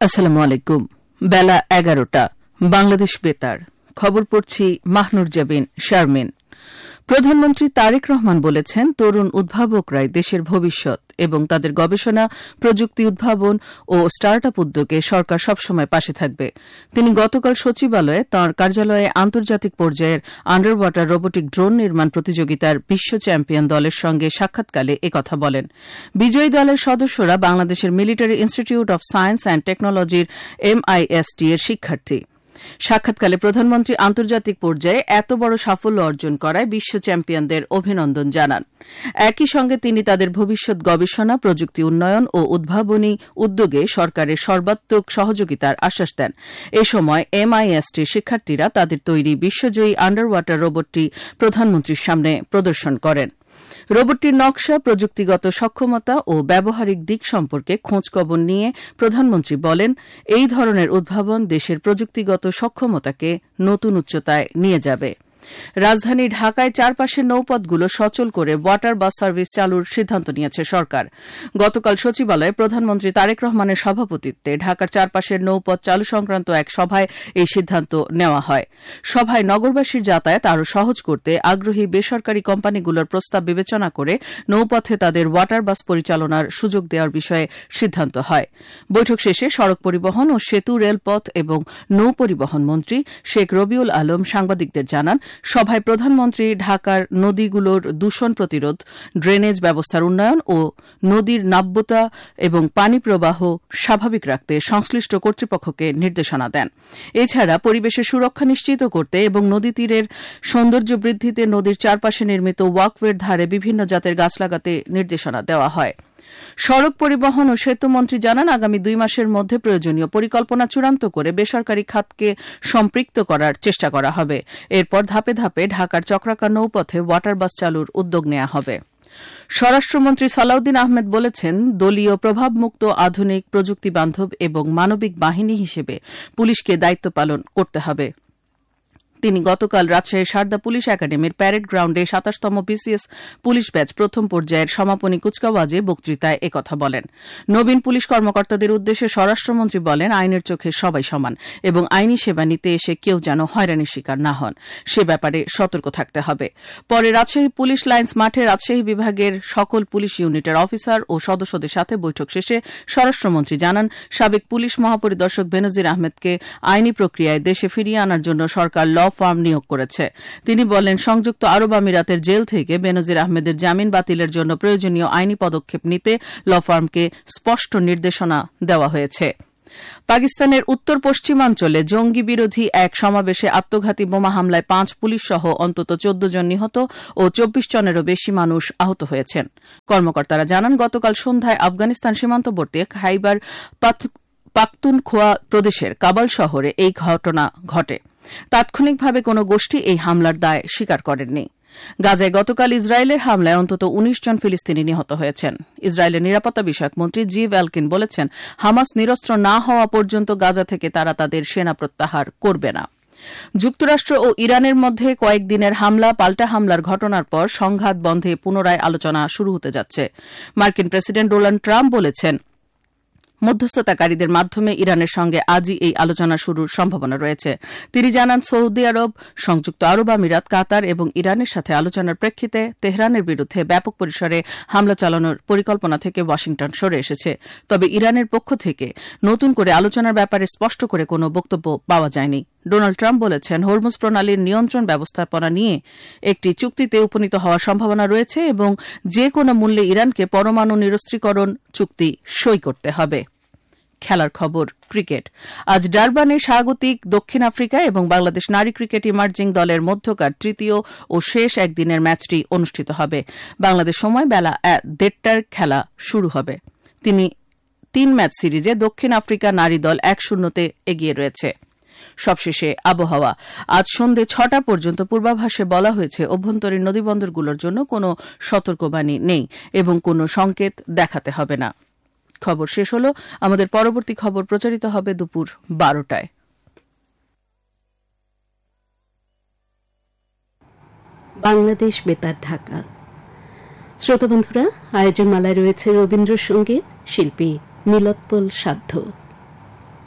আসসালামু আলাইকুম। বেলা 11টা বাংলাদেশ বেতার খবর পড়ছি মাহনুর জাবিন শারমিন। প্রধানমন্ত্রী তারেক রহমান বলেছেন, তরুণ উদ্ভাবকরাই দেশের ভবিষ্যৎ এবং তাদের গবেষণা, প্রযুক্তি উদ্ভাবন ও স্টার্ট আপ উদ্যোগে সরকার সবসময় পাশে থাকবে। তিনি গতকাল সচিবালয়ে তাঁর কার্যালয়ে আন্তর্জাতিক পর্যায়ের আন্ডার ওয়াটার রোবোটিক ড্রোন নির্মাণ প্রতিযোগিতার বিশ্ব চ্যাম্পিয়ন দলের সঙ্গে সাক্ষাৎকালে একথা বলেন। বিজয়ী দলের সদস্যরা বাংলাদেশের military institute of science and টেকনোলজির MIST এর শিক্ষার্থী। সাক্ষাৎকালে প্রধানমন্ত্রী আন্তর্জাতিক পর্যায়ে এত বড় সাফল্য অর্জন করায় বিশ্ব চ্যাম্পিয়নদের অভিনন্দন জানান। একই সঙ্গে তিনি তাদের ভবিষ্যৎ গবেষণা, প্রযুক্তি উন্নয়ন ও উদ্ভাবনী উদ্যোগে সরকারের সর্বাত্মক সহযোগিতার আশ্বাস দেন। এ সময় MISTর শিক্ষার্থীরা তাদের তৈরি বিশ্বজয়ী আন্ডার ওয়াটার রোবটটি প্রধানমন্ত্রীর সামনে প্রদর্শন করেন। রোবটটির নকশা, প্রযুক্তিগত সক্ষমতা ও ব্যবহারিক দিক সম্পর্কে খোঁজখবর নিয়ে প্রধানমন্ত্রী বলেন, এই ধরনের উদ্ভাবন দেশের প্রযুক্তিগত সক্ষমতাকে নতুন উচ্চতায় নিয়ে যাবে। রাজধানী ঢাকায় চারপাশের নৌপথগুলো সচল করে ওয়াটার বাস সার্ভিস চালুর সিদ্ধান্ত নিয়েছে সরকার। গতকাল সচিবালয়ে প্রধানমন্ত্রী তারেক রহমানের সভাপতিত্বে ঢাকার চারপাশের নৌপথ চালু সংক্রান্ত এক সভায় এই সিদ্ধান্ত নেওয়া হয়। সভায় নগরবাসীর যাতায়াত আরও সহজ করতে আগ্রহী বেসরকারি কোম্পানিগুলোর প্রস্তাব বিবেচনা করে নৌপথে তাদের ওয়াটার বাস পরিচালনার সুযোগ দেওয়ার বিষয়ে সিদ্ধান্ত হয়। বৈঠক শেষে সড়ক পরিবহন ও সেতু, রেলপথ এবং নৌ পরিবহন মন্ত্রী শেখ রবিউল আলম সাংবাদিকদের জানান, সভায় প্রধানমন্ত্রী ঢাকার নদীগুলোর দূষণ প্রতিরোধ, ড্রেনেজ ব্যবস্থার উন্নয়ন ও নদীর নাব্যতা এবং পানি প্রবাহ স্বাভাবিক রাখতে সংশ্লিষ্ট কর্তৃপক্ষকে নির্দেশনা দেন। এছাড়া পরিবেশের সুরক্ষা নিশ্চিত করতে এবং নদী তীরের সৌন্দর্য বৃদ্ধিতে নদীর চারপাশে নির্মিত ওয়াকওয়ের ধারে বিভিন্ন জাতের গাছ লাগাতে নির্দেশনা দেওয়া হয়। সড়ক পরিবহন ও সেতু মন্ত্রী জানান, আগামী 2 মাসের মধ্যে প্রয়োজনীয় পরিকল্পনা চূড়ান্ত করে বেসরকারি খাতকে সম্পৃক্ত করার চেষ্টা করা হবে। এরপর ধাপে ধাপে ঢাকার চক্রাকার নৌপথে ওয়াটার বাস চালুর উদ্যোগ নেওয়া হবে। স্বরাষ্ট্রমন্ত্রী সালাউদ্দিন আহমেদ বলেছেন, দলীয় প্রভাবমুক্ত, আধুনিক, প্রযুক্তিবান্ধব এবং মানবিক বাহিনী হিসেবে পুলিশকে দায়িত্ব পালন করতে হবে। তিনি গতকাল রাজশাহীর সারদা পুলিশ একাডেমির প্যারেড গ্রাউন্ডে ২৭তম BCS পুলিশ ব্যাচ প্রথম পর্যায়ের সমাপনী কুচকাওয়াজে বক্তৃতায় একথা বলেন। নবীন পুলিশ কর্মকর্তাদের উদ্দেশ্যে স্বরাষ্ট্রমন্ত্রী বলেন, আইনের চোখে সবাই সমান এবং আইনি সেবা নিতে এসে কেউ যেন হয়রানির শিকার না হন, সে ব্যাপারে সতর্ক থাকতে হবে। পরে রাজশাহী পুলিশ লাইন্স মাঠে রাজশাহী বিভাগের সকল পুলিশ ইউনিটের অফিসার ও সদস্যদের সাথে বৈঠক শেষে স্বরাষ্ট্রমন্ত্রী জানান, সাবেক পুলিশ মহাপরিদর্শক বেনজির আহমেদকে আইনি প্রক্রিয়ায় দেশে ফিরিয়ে আনার জন্য সরকার ল ফার্ম নিয়োগ করেছে। তিনি বলেন, সংযুক্ত আরব আমিরাতের জেল থেকে বেনজির আহমেদের জামিন বাতিলের জন্য প্রয়োজনীয় আইনি পদক্ষেপ নিতে ল ফার্মকে স্পষ্ট নির্দেশনা দেওয়া হয়েছে। পাকিস্তানের উত্তর পশ্চিমাঞ্চলে জঙ্গি বিরোধী এক সমাবেশে আত্মঘাতী বোমা হামলায় 5 পুলিশ সহ অন্তত 14 জন নিহত ও 24 জনেরও বেশি মানুষ আহত হয়েছেন। কর্মকর্তারা জানান, গতকাল সন্ধ্যায় আফগানিস্তান সীমান্তবর্তী খাইবার পাখতুনখোয়া প্রদেশের কাবাল শহরে এই ঘটনা ঘটে। তাৎক্ষণিকভাবে কোন গোষ্ঠী এই হামলার দায় স্বীকার করেননি। গাজায় গতকাল ইসরায়েলের হামলায় অন্তত 19 জন ফিলিস্তিনি নিহত হয়েছেন। ইসরায়েলের নিরাপত্তা বিষয়ক মন্ত্রী জিভ এলকিন বলেছেন, হামাস নিরস্ত্র না হওয়া পর্যন্ত গাজা থেকে তারা তাদের সেনা প্রত্যাহার করবে না। যুক্তরাষ্ট্র ও ইরানের মধ্যে কয়েকদিনের হামলা পাল্টা হামলার ঘটনার পর সংঘাত বন্ধে পুনরায় আলোচনা শুরু হতে যাচ্ছে। মার্কিন প্রেসিডেন্ট ডোনাল্ড ট্রাম্প বলেছেন, মধ্যস্থতাকারীদের মাধ্যমে ইরানের সঙ্গে আজই এই আলোচনা শুরুর সম্ভাবনা রয়েছে। তিনি জানান, সৌদি আরব, সংযুক্ত আরব আমিরাত, কাতার এবং ইরানের সাথে আলোচনার প্রেক্ষিতে তেহরানের বিরুদ্ধে ব্যাপক পরিসরে হামলা চালানোর পরিকল্পনা থেকে ওয়াশিংটন সরে এসেছে। তবে ইরানের পক্ষ থেকে নতুন করে আলোচনার ব্যাপারে স্পষ্ট করে কোনো বক্তব্য পাওয়া যায়নি। ডোনাল্ড ট্রাম্প বলেছেন, হরমুজ প্রণালীর নিয়ন্ত্রণ ব্যবস্থাপনা নিয়ে একটি চুক্তিতে উপনীত হওয়ার সম্ভাবনা রয়েছে এবং যে কোনো মূল্যে ইরানকে পরমাণু নিরস্ত্রীকরণ চুক্তি সই করতে হবে। খেলার খবর, ক্রিকেট। আজ ডারবানে স্বাগতিক দক্ষিণ আফ্রিকা এবং বাংলাদেশ নারী ক্রিকেট ইমার্জিং দলের মধ্যকার তৃতীয় ও শেষ একদিনের ম্যাচটি অনুষ্ঠিত হবে। বাংলাদেশ সময় বেলা 1:30টার খেলা শুরু হবে। 3 ম্যাচ সিরিজে দক্ষিণ আফ্রিকা নারী দল 1-0 এগিয়ে রয়েছে। সবশেষে আবহাওয়া। আজ সন্ধ্যে 6টা পর্যন্ত পূর্বাভাসে বলা হয়েছে, অভ্যন্তরীণ নদীবন্দরগুলোর জন্য কোনো সতর্কবাণী নেই এবং কোনো সংকেত দেখাতে হবে না। খবর শেষ হল। আমাদের পরবর্তী খবর প্রচারিত হবে দুপুর 12টায়। বাংলাদেশ বেতার, ঢাকা। শ্রোতা বন্ধুরা, আয়োজনমালায় রয়েছে রবীন্দ্রসঙ্গীত, শিল্পী নীলোৎপল সাধ্য।